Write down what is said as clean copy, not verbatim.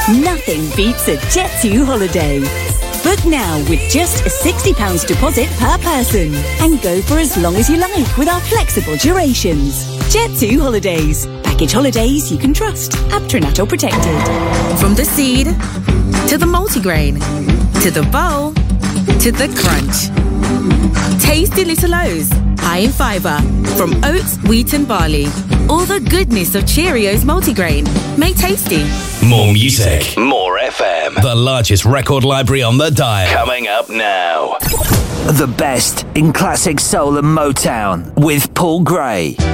Nothing beats a Jet2 holiday. Book now with just a £60 deposit per person and go for as long as you like with our flexible durations. Jet2 Holidays. Package holidays you can trust. Aptrinato protected. From the seed to the multigrain to the bowl to the crunch. Tasty little O's, high in fibre, from oats, wheat and barley. All the goodness of Cheerios multigrain, made tasty. More music, more FM. The largest record library on the dial. Coming up now. The best in classic soul and Motown with Paul Gray.